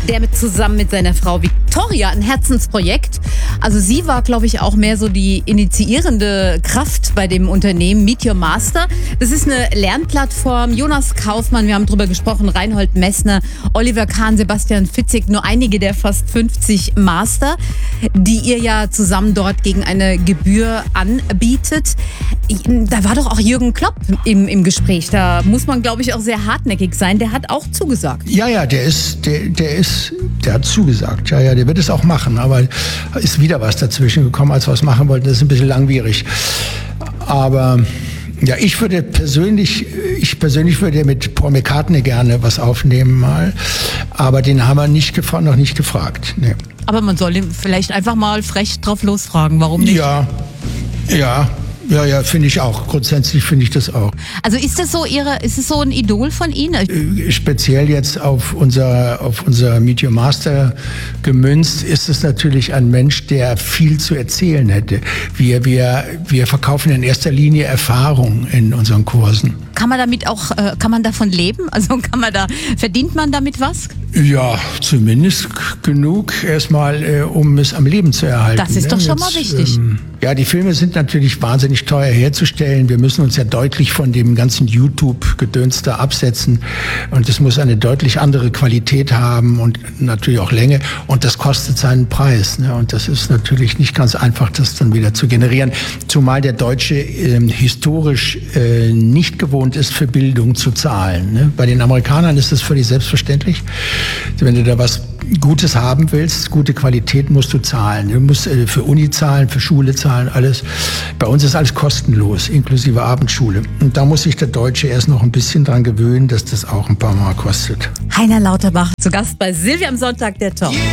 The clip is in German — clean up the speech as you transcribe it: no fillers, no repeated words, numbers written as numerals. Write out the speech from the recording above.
der zusammen mit seiner Frau Victoria ein Herzensprojekt. Also sie war, glaube ich, auch mehr so die initiierende Kraft bei dem Unternehmen Meet Your Master. Das ist eine Lernplattform. Jonas Kaufmann, wir haben drüber gesprochen, Reinhold Messner, Oliver Kahn, Sebastian Fitzek, nur einige der fast 50 Master, die ihr ja zusammen dort gegen eine Gebühr anbietet. Da war doch auch Jürgen Klopp im Gespräch. Da muss man, glaube ich, auch sehr hartnäckig sein. Der hat auch zugesagt. Ja, der hat zugesagt. Ja, der wird es auch machen. Aber ist wieder was dazwischen gekommen, als wir es machen wollten. Das ist ein bisschen langwierig. Aber ja, ich persönlich würde mit Paul McCartney gerne was aufnehmen mal. Aber den haben wir noch nicht gefragt. Nee. Aber man soll ihn vielleicht einfach mal frech drauf losfragen. Warum nicht? Ja, finde ich auch. Grundsätzlich finde ich das auch. Also ist es so ein Idol von Ihnen? Speziell jetzt auf unser Meet Your Master gemünzt, ist es natürlich ein Mensch, der viel zu erzählen hätte. Wir verkaufen in erster Linie Erfahrung in unseren Kursen. Kann man davon leben? Also verdient man damit was? Ja, zumindest genug erstmal, um es am Leben zu erhalten. Das ist doch schon mal wichtig. Ja, die Filme sind natürlich wahnsinnig teuer herzustellen. Wir müssen uns ja deutlich von dem ganzen YouTube-Gedöns da absetzen. Und es muss eine deutlich andere Qualität haben und natürlich auch Länge. Und das kostet seinen Preis. Ne? Und das ist natürlich nicht ganz einfach, das dann wieder zu generieren. Zumal der Deutsche historisch nicht gewohnt ist, für Bildung zu zahlen. Ne? Bei den Amerikanern ist das völlig selbstverständlich. Wenn du da was Gutes haben willst, gute Qualität, musst du zahlen. Du musst für Uni zahlen, für Schule zahlen, alles. Bei uns ist alles kostenlos, inklusive Abendschule. Und da muss sich der Deutsche erst noch ein bisschen dran gewöhnen, dass das auch ein paar Mal kostet. Heiner Lauterbach, zu Gast bei Silvia am Sonntag, der Talk.